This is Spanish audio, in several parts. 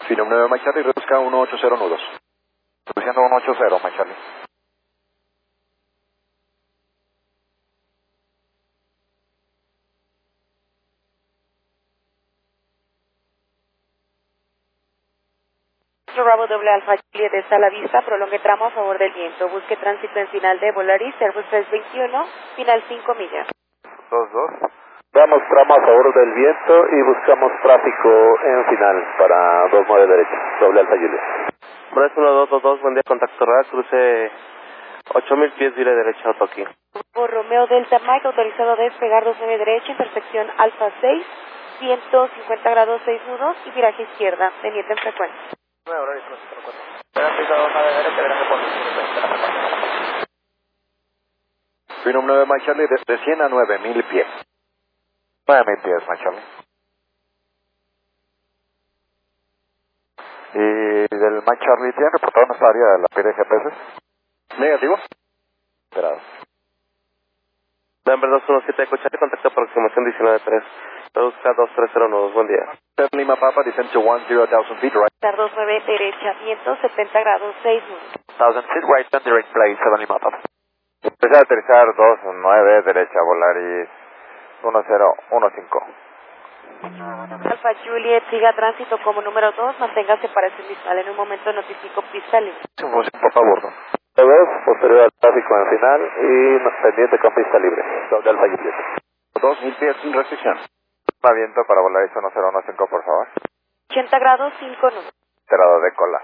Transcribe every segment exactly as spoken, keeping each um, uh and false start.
Film nueve Mike Charlie, reduzca uno ocho cero nudos. Reduciendo uno ocho cero, Mike Charlie. Bravo doble alfa Juliet de Sala Vista, prolongue tramo a favor del viento, busque tránsito en final de Volaris, Airbus trescientos veintiuno, final cinco millas. dos dos. Damos tramo a favor del viento y buscamos tráfico en final para dos nueve derecha, doble alfa Juliet. Bravo uno dos dos dos, buen día, contacto radar, cruce ocho mil pies, vire derecha, auto aquí. Por Romeo Delta Mike, autorizado a despegar dos nueve derecha, intersección Alfa seis, ciento cincuenta grados seis nudos y viraje izquierda, pendiente en frecuencia. Film nueve Mike Charlie, de, de cien a nueve mil pies. nueve mil pies, Mike Charlie. ¿Y del Mike Charlie tiene reportado nuestra área de la P de G P S? Negativo. Esperado. Denver dos uno siete, Cochate, contacto aproximación diecinueve tres. Reduzca dos tres cero nudos, buen día. Lima Papa, descend to one zero thousand feet right. Star dos nueve derecha, viento setenta grados seis nudos. Thousand feet right, and direct plane, seven Lima Papa. Empezar a aterrizar dos nueve derecha, Volaris uno cero uno cinco. Alfa Juliet, siga tránsito como número dos, mantenga separación distal. En un momento notifico pista libre. Función Papa bordo. dos, posterior al tráfico en final y pendiente con pista libre, doble alfa Juliet. dos mil pies sin restricción. Viento para Volaris uno cero uno cinco, por favor. ochenta grados cinco nudos. Enterado de cola.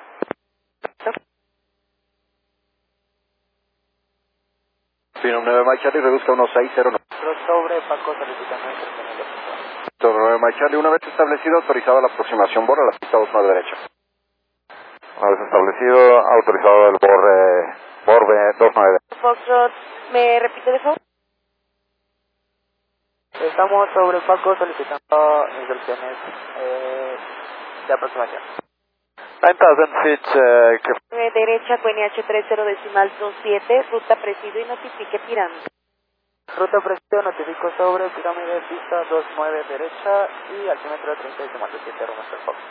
Film nueve Mike Charlie, reduzca uno seis cero nueve. Sobre Paco solicitando intercambio. Film nueve Mike Charlie, una vez establecido, autorizado la aproximación borra la pista dos nueve derecha. Una vez establecido, autorizado el borre, borbe dos nueve. Foxtrot, ¿me repite de favor? Estamos sobre Paco solicitando instrucciones eh, de aproximación. nine thousand feet, uh, que nueve derecha, Q N H treinta decimal veintisiete, ruta presidio y notifique pirámide. Ruta presidio, notifico sobre pirámide, pista dos nueve derecha y altímetro treinta decimal veintisiete, rumbo hasta el Fox.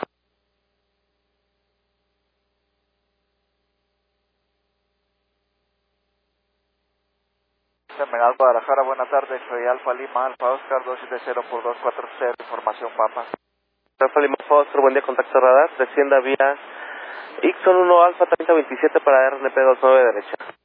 Terminal Guadalajara, buenas tardes, soy Alfa Lima, Alfa Oscar dos siete cero por dos cuatro cero, información Papa. Alfa Lima Foster, buen día, contacto radar, descienda vía Ixon uno Alfa treinta veintisiete para R N P dos nueve derecha.